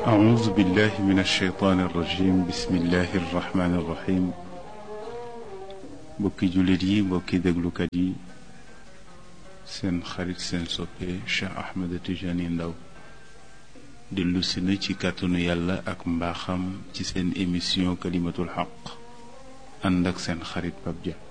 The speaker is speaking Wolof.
أعوذ بالله من الشيطان الرجيم بسم الله الرحمن الرحيم بوكي جوليدي بوكي دغلوكادي سن خريط سن سوبي شيخ أحمد تيجاني ndaw dellu si na ci kàttanu yàlla ak mbaaxam ci seen émission kalimatul xaq ànd ak seen xarit Pape Dia